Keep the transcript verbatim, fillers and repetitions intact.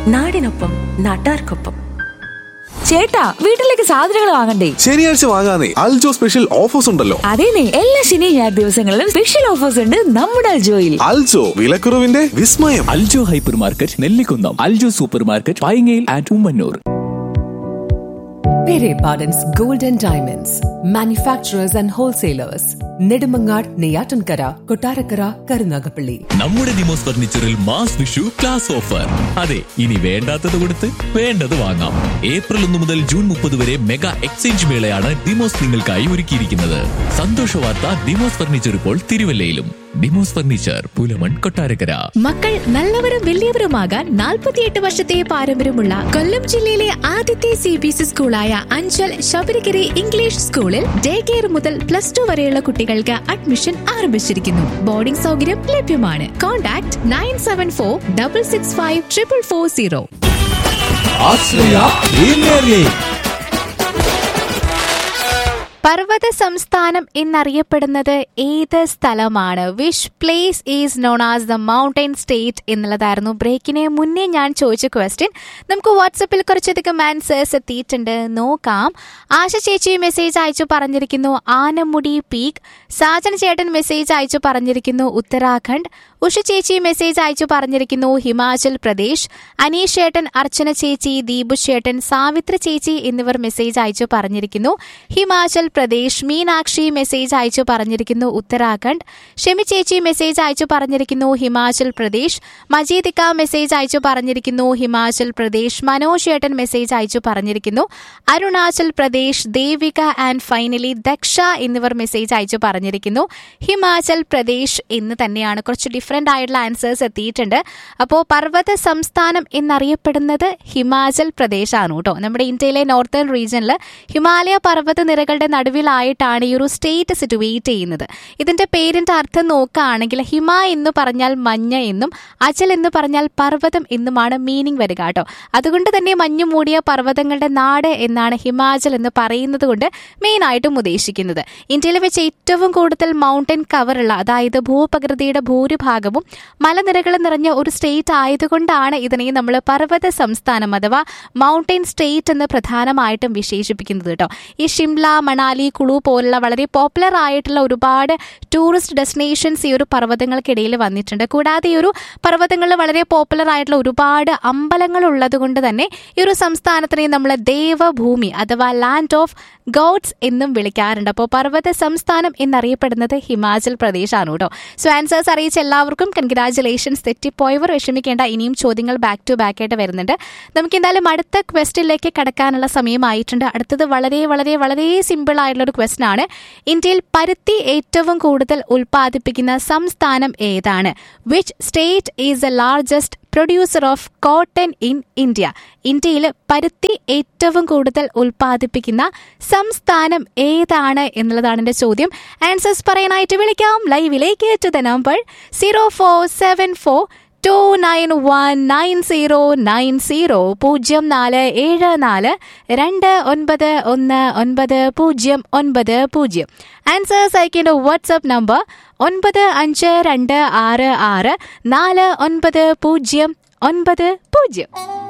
നാടിനൊപ്പം നാട്ടാർക്കൊപ്പം. ചേട്ടാ, വീട്ടിലേക്ക് സാധനങ്ങൾ വാങ്ങണ്ടേ? ശനിയാഴ്ച വാങ്ങാനേ അൽജോ സ്പെഷ്യൽ ഓഫേഴ്സ് ഉണ്ടല്ലോ. അതേനെ, എല്ലാ ശനി ഞായർ ദിവസങ്ങളിലും സ്പെഷ്യൽ ഓഫേഴ്സ് ഉണ്ട് നമ്മുടെ അൽജോയിൽ. അൽജോ, വിലക്കുറവിന്റെ വിസ്മയം. Aljo hyper market, Nellikunnam. Aljo super market, പൈങ്ങയിൽ and Ummannoor. Pere Pardon's Gold and Diamonds, manufacturers and wholesalers. Nedumangad, Neyyattinkara, Kottarakkara, Karunagappally. നമ്മുടെ Demos ഫർണിച്ചറിൽ mass Vishu class offer. അതെ, ഇനി വേണ്ടാത്തത് കൊടുത്ത് വേണ്ടത് വാങ്ങാം. ഏപ്രിൽ ഒന്ന് മുതൽ ജൂൺ മുപ്പത് വരെ മെഗാ എക്സ്ചേഞ്ച് മേളയാണ് ഡിമോസ് നിങ്ങൾക്കായി ഒരുക്കിയിരിക്കുന്നത്. സന്തോഷ വാർത്ത, ഡിമോസ് ഫർണിച്ചർ ഇപ്പോൾ തിരുവല്ലയിലും. ഡിമോസ് ഫർണിച്ചർ, പുലമൺ, കൊട്ടാരക്കര. മക്കൾ നല്ലവരും വലിയവരുമാകാൻ നാൽപ്പത്തിയെട്ട് വർഷത്തെ പാരമ്പര്യമുള്ള കൊല്ലം ജില്ലയിലെ ആദ്യത്തെ C B S E സ്കൂളായ Anchal Sabarigiri English സ്കൂളിൽ ഡേ കെയർ മുതൽ പ്ലസ് ടു വരെയുള്ള കുട്ടികൾക്ക് അഡ്മിഷൻ ആരംഭിച്ചിരിക്കുന്നു. ബോർഡിംഗ് സൗകര്യം ലഭ്യമാണ്. Contact nine seven four double six five triple four zero. പർവ്വത സംസ്ഥാനം എന്നറിയപ്പെടുന്നത് ഏത് സ്ഥലമാണ്? Which place is known as the mountain state എന്നുള്ളതായിരുന്നു ബ്രേക്കിന് മുന്നേ ഞാൻ ചോദിച്ച ക്വസ്റ്റ്യൻ. നമുക്ക് വാട്സപ്പിൽ കുറച്ചധികം ആൻസേഴ്സ് എത്തിയിട്ടുണ്ട്, നോക്കാം. ആശ ചേച്ചി മെസ്സേജ് അയച്ചു പറഞ്ഞിരിക്കുന്നു ആനമുടി പീക്ക്. സാജൻ ചേട്ടൻ മെസ്സേജ് അയച്ചു പറഞ്ഞിരിക്കുന്നു ഉത്തരാഖണ്ഡ്. ഉഷ ചേച്ചി മെസ്സേജ് അയച്ചു പറഞ്ഞിരിക്കുന്നു ഹിമാചൽ പ്രദേശ്. അനീഷ് ചേട്ടൻ, അർച്ചന ചേച്ചി, ദീപു ചേട്ടൻ, സാവിത്രി ചേച്ചി എന്നിവർ മെസ്സേജ് അയച്ചു പറഞ്ഞിരിക്കുന്നു ഹിമാചൽ പ്രദേശ്. മീനാക്ഷി മെസ്സേജ് അയച്ചു പറഞ്ഞിരിക്കുന്നു ഉത്തരാഖണ്ഡ്. ഷെമി ചേച്ചി മെസ്സേജ് അയച്ചു പറഞ്ഞിരിക്കുന്നു ഹിമാചൽ പ്രദേശ്. മജീദിക്ക മെസ്സേജ് അയച്ചു പറഞ്ഞിരിക്കുന്നു ഹിമാചൽ പ്രദേശ്. മനോജ് ചേട്ടൻ മെസ്സേജ് അയച്ചു പറഞ്ഞിരിക്കുന്നു അരുണാചൽ പ്രദേശ്. ദേവിക ആൻഡ് ഫൈനലി ദക്ഷ എന്നിവർ മെസ്സേജ് അയച്ചു പറഞ്ഞിരിക്കുന്നു ഹിമാചൽ പ്രദേശ് എന്ന് തന്നെയാണ്. കുറച്ച് ഡിഫറെന്റ് ആയിട്ടുള്ള ആൻസേഴ്സ് എത്തിയിട്ടുണ്ട്. അപ്പോൾ പർവ്വത സംസ്ഥാനം എന്നറിയപ്പെടുന്നത് ഹിമാചൽ പ്രദേശ് ആണ് കേട്ടോ. നമ്മുടെ ഇന്ത്യയിലെ നോർത്തേൺ റീജിയനിൽ ഹിമാലയ പർവ്വത നിരകളുടെ നടുവിലായിട്ടാണ് ഈ ഒരു സ്റ്റേറ്റ് സിറ്റുവേറ്റ് ചെയ്യുന്നത്. ഇതിന്റെ പേരിന്റെ അർത്ഥം നോക്കുകയാണെങ്കിൽ ഹിമ എന്ന് പറഞ്ഞാൽ മഞ്ഞ് എന്നും അചൽ എന്ന് പറഞ്ഞാൽ പർവ്വതം എന്നുമാണ് മീനിങ് വരിക കേട്ടോ. അതുകൊണ്ട് തന്നെ മഞ്ഞു മൂടിയ പർവ്വതങ്ങളുടെ നാട് എന്നാണ് ഹിമാചൽ എന്ന് പറയുന്നത് കൊണ്ട് മെയിൻ ആയിട്ടും ഉദ്ദേശിക്കുന്നത്. ഇന്ത്യയിൽ വെച്ച് ഏറ്റവും കൂടുതൽ മൗണ്ടൻ കവറുള്ള, അതായത് ഭൂപ്രകൃതിയുടെ ഭൂരിഭാഗവും മലനിരകൾ നിറഞ്ഞ ഒരു സ്റ്റേറ്റ് ആയതുകൊണ്ടാണ് ഇതിനെ നമ്മൾ പർവ്വത സംസ്ഥാനം അഥവാ മൗണ്ടൻ സ്റ്റേറ്റ് എന്ന് പ്രധാനമായിട്ടും വിശേഷിപ്പിക്കുന്നത് കേട്ടോ. ഈ ഷിംല, മണാലി, കുളു പോലുള്ള വളരെ പോപ്പുലർ ആയിട്ടുള്ള ഒരുപാട് ടൂറിസ്റ്റ് ഡെസ്റ്റിനേഷൻസ് ഈ ഒരു പർവ്വതങ്ങൾക്കിടയിൽ വന്നിട്ടുണ്ട്. കൂടാതെ ഈ ഒരു പർവ്വതങ്ങളിൽ വളരെ പോപ്പുലർ ആയിട്ടുള്ള ഒരുപാട് അമ്പലങ്ങൾ ഉള്ളത് കൊണ്ട് തന്നെ ഈ ഒരു സംസ്ഥാനത്തിനെ നമ്മൾ ദേവഭൂമി അഥവാ ലാൻഡ് ഓഫ് ഗോഡ്സ് എന്നും വിളിക്കാറുണ്ട്. അപ്പോൾ പർവ്വത സംസ്ഥാനം എന്നറിയപ്പെടുന്നത് ഹിമാചൽ പ്രദേശ് ആണ് കേട്ടോ. സോ ആൻസേഴ്സ് അറിയിച്ച എല്ലാവർക്കും കൺഗ്രാജുലേഷൻസ്. തെറ്റിപ്പോയവർ വിഷമിക്കേണ്ട, ഇനിയും ചോദ്യങ്ങൾ ബാക്ക് ടു ബാക്ക് ആയിട്ട് വരുന്നുണ്ട്. നമുക്ക് എന്തായാലും അടുത്ത ക്വസ്റ്റിലേക്ക് കടക്കാനുള്ള സമയമായിട്ടുണ്ട്. അടുത്തത് വളരെ വളരെ വളരെ സിമ്പിൾ ആയിട്ടുള്ള ഒരു ക്വസ്റ്റൻ ആണ്. ഇന്ത്യയിൽ പരുത്തി ഏറ്റവും കൂടുതൽ ഉൽപ്പാദിപ്പിക്കുന്ന സംസ്ഥാനം ഏതാണ്? Which state is the largest producer of cotton in India? ഇന്ത്യയിൽ പരുത്തി ഏറ്റവും കൂടുതൽ ഉൽപ്പാദിപ്പിക്കുന്ന സംസ്ഥാനം ഏതാണ് എന്നുള്ളതാണ് എന്റെ ചോദ്യം. ആൻസേഴ്സ് പറയാനായിട്ട് വിളിക്കാം ലൈവിലേക്ക്. To the number zero four seven four to nine one nine zero nine zero പൂജ്യം നാല് ഏഴ് നാല് രണ്ട് ഒൻപത് ഒന്ന് ഒൻപത് പൂജ്യം ഒൻപത് പൂജ്യം. ആൻസേഴ്സ് അയക്കേണ്ട വാട്സ്ആപ്പ് നമ്പർ ഒൻപത് അഞ്ച് രണ്ട് ആറ് ആറ് നാല് ഒൻപത് പൂജ്യം ഒൻപത് പൂജ്യം.